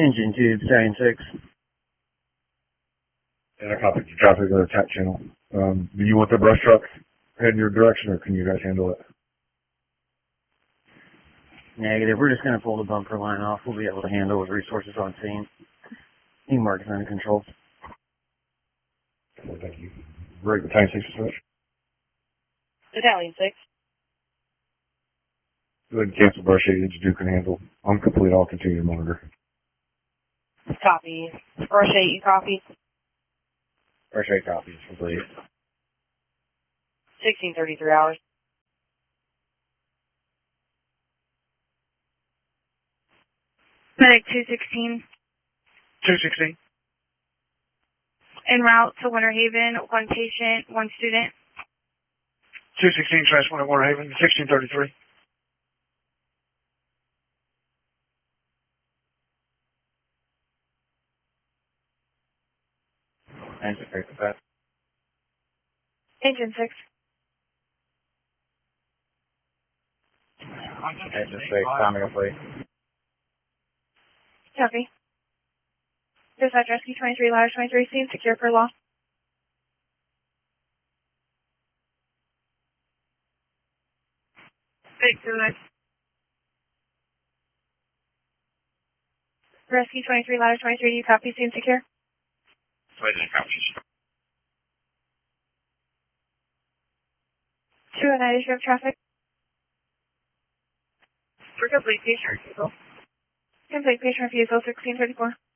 Engine tube, Stallion 6. And I copied the traffic to the attack channel. Do you want the brush truck heading your direction, or can you guys handle it? Negative. We're just going to pull the bumper line off. We'll be able to handle with resources on scene. You can mark it under control. Well, thank you. Great. Battalion 6 dispatch. Battalion 6. Go ahead and cancel brush 8. Engine 2 can handle. I'm complete. I'll continue to monitor. Copy. Brush 8, you copy? Brush 8 copies complete. 1633 hours. Medic 216. 216. En route to Winter Haven, 1 patient, 1 student. 216 transfer to Winter Haven, 1633. Engine 6 dispatch. Engine 6. Engine 6, Tommy complete. Copy. Dispatch Rescue 23, Ladder 23, scene secure for loss. Rescue 23, Ladder 23, do you copy? Scene secure? Two United Sheriff traffic. For complete patient refusal. Complete patient refusal, 1634.